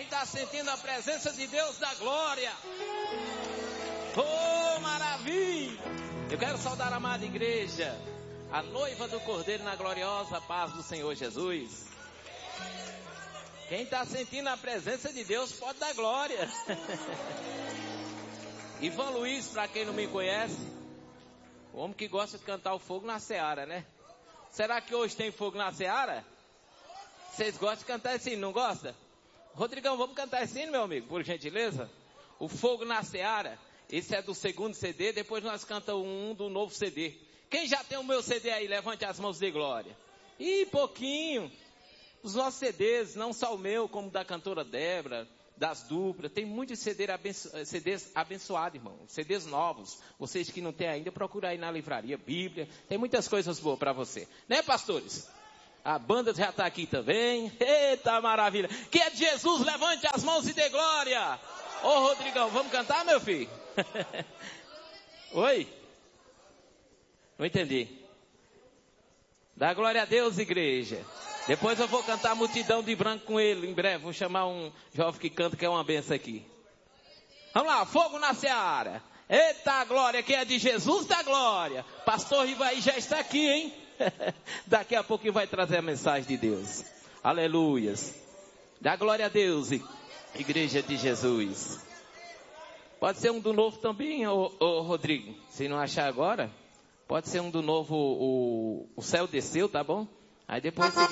Quem está sentindo a presença de Deus, dá glória. Oh, maravilha! Eu quero saudar a amada igreja, a noiva do Cordeiro na gloriosa paz do Senhor Jesus. Quem está sentindo a presença de Deus pode dar glória. Ivan Luiz, para quem não me conhece, o homem que gosta de cantar o fogo na seara, né? Será que hoje tem fogo na seara? Vocês gostam de cantar esse hino, não gosta? Rodrigão, vamos cantar esse hino, meu amigo, por gentileza? O fogo na seara. Esse é do segundo CD, depois nós cantamos um do novo CD. Quem já tem o meu CD aí, levante as mãos de glória. Ih, pouquinho. Os nossos CDs, não só o meu, como da cantora Débora, das duplas. Tem muitos CDs abençoados, irmão. CDs novos. Vocês que não têm ainda, procura aí na livraria, Bíblia. Tem muitas coisas boas para você. Né, pastores? A banda já está aqui também. Eita, maravilha. Que é de Jesus, levante as mãos e dê glória. Ô, Rodrigão, vamos cantar, meu filho? Oi? Não entendi. Dá glória a Deus, igreja. Depois eu vou cantar Multidão de Branco com ele, em breve. Vou chamar um jovem que canta, que é uma benção aqui. Vamos lá, fogo na seara. Eita, glória, que é de Jesus, dá glória. Pastor Rivaí já está aqui, hein? Daqui a pouquinho vai trazer a mensagem de Deus. Aleluias. Dá glória a Deus, igreja de Jesus. Pode ser um do novo também, ô Rodrigo. Se não achar agora, pode ser um do novo, o céu desceu, tá bom? Aí depois você